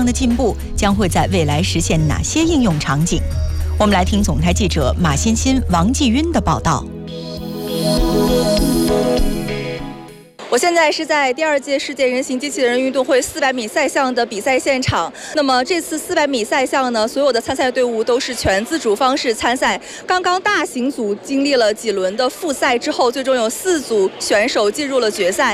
的进步将会在未来实现哪些应用场景？我们来听总台记者马欣欣、王继晕的报道。 我现在是在第2届世界人形机器人运动会400米赛项的比赛现场。那么这次400米赛项呢，所有的参赛队伍都是全自主方式参赛。刚刚大型组经历了几轮的复赛之后，最终有4组选手进入了决赛。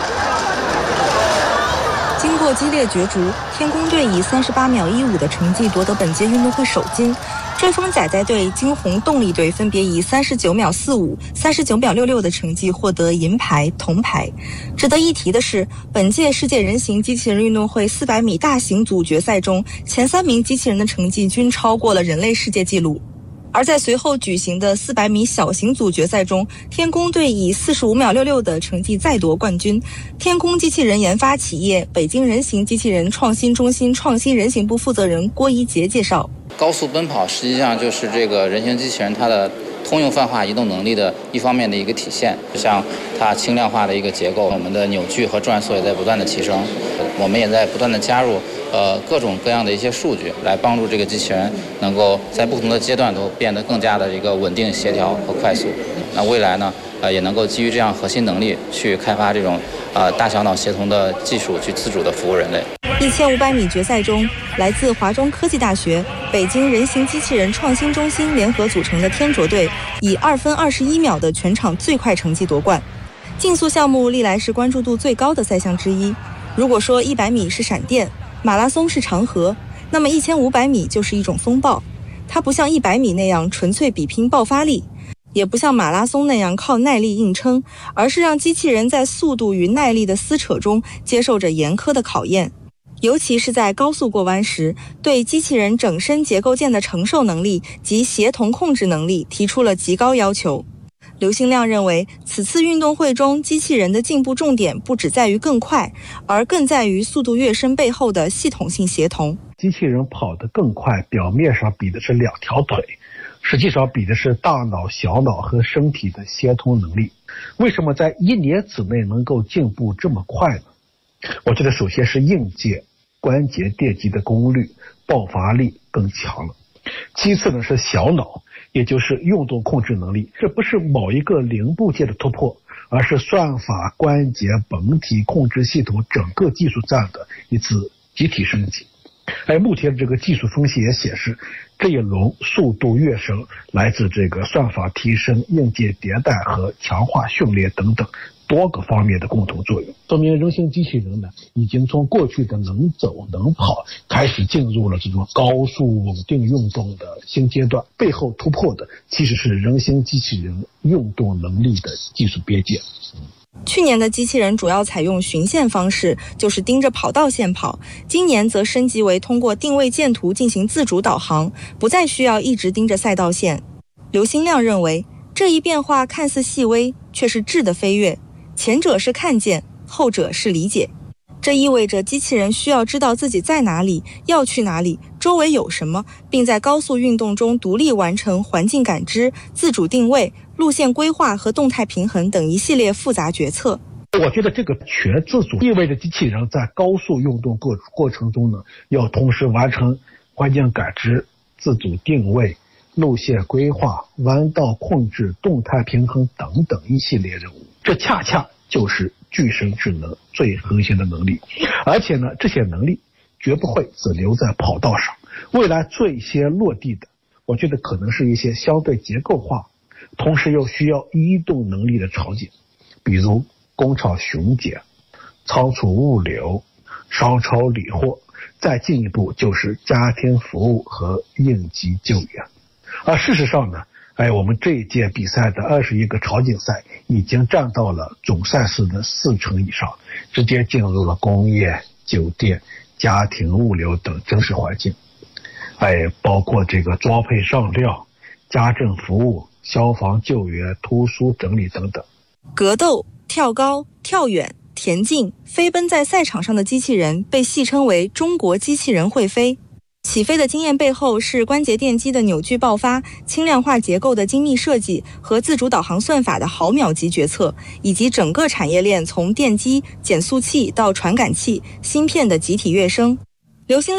经过激烈角逐，天宫队以38秒15的成绩夺得本届运动会首金。追风仔仔队、金红动力队分别以39秒45、39秒66的成绩获得银牌、铜牌。值得一提的是，本届世界人形机器人运动会400米大型组决赛中，前3名机器人的成绩均超过了人类世界纪录。而在随后举行的400米小型组决赛中，天宫队以45秒66的成绩再夺冠军。天宫机器人研发企业北京人形机器人创新中心创新人形部负责人郭一杰介绍， 高速奔跑实际上就是这个人形机器人它的通用泛化移动能力的一方面的一个体现，像它轻量化的一个结构，我们的扭矩和转速也在不断的提升，我们也在不断的加入各种各样的一些数据，来帮助这个机器人能够在不同的阶段都变得更加的一个稳定、协调和快速。那未来呢，也能够基于这样核心能力去开发这种大小脑协同的技术，去自主的服务人类。 1500米决赛中，来自华中科技大学、北京人形机器人创新中心联合组成的天卓队以2分21秒的全场最快成绩夺冠。竞速项目历来是关注度最高的赛项之一。如果说100米是闪电，马拉松是长河，那么1500米就是一种风暴。它不像100米那样纯粹比拼爆发力，也不像马拉松那样靠耐力硬撑，而是让机器人在速度与耐力的撕扯中接受着严苛的考验。尤其是在高速过弯时，对机器人整身结构件的承受能力及协同控制能力提出了极高要求。刘兴亮认为，此次运动会中机器人的进步重点不只在于更快，而更在于速度跃升背后的系统性协同。 机器人跑得更快，表面上比的是2条腿，实际上比的是大脑、小脑和身体的协同能力。为什么在1年之内能够进步这么快呢？我觉得首先是硬件关节电机的功率、爆发力更强了。其次呢是小脑，也就是运动控制能力。这不是某一个零部件的突破，而是算法、关节、本体控制系统整个技术站的一次集体升级。而目前这个技术分析也显示，这一轮速度跃升来自这个算法提升、硬件迭代和强化训练等等多个方面的共同作用，说明人形机器人呢，已经从过去的能走能跑，开始进入了这种高速稳定运动的新阶段。背后突破的其实是人形机器人运动能力的技术边界。 去年的机器人主要采用循线方式，就是盯着跑道线跑。今年则升级为通过定位箭图进行自主导航，不再需要一直盯着赛道线。刘兴亮认为，这一变化看似细微，却是质的飞跃。前者是看见，后者是理解。这意味着机器人需要知道自己在哪里，要去哪里，周围有什么，并在高速运动中独立完成环境感知、自主定位、路线规划和动态平衡等一系列复杂决策。 我觉得这个全自主意味着机器人在高速运动过程中呢，要同时完成环境感知、自主定位、路线规划、弯道控制、动态平衡等等一系列任务。这恰恰就是具身智能最核心的能力。而且呢，这些能力绝不会只留在跑道上，未来最先落地的，我觉得可能是一些相对结构化，同时又需要移动能力的场景，比如工厂巡检、仓储物流、商超理货，再进一步就是家庭服务和应急救援。而事实上呢，我们这一届比赛的21个场景赛已经占到了总赛事的40%以上，直接进入了工业、酒店、家庭物流等真实环境，包括这个装配上料、家政服务、消防救援、图书整理等等。 格斗、跳高、跳远、田径、飞奔在赛场上的机器人被戏称为中国机器人会飞。起飞的经验背后是关节电机的扭矩爆发、轻量化结构的精密设计和自主导航算法的毫秒级决策，以及整个产业链从电机、减速器到传感器、芯片的集体跃升。刘兴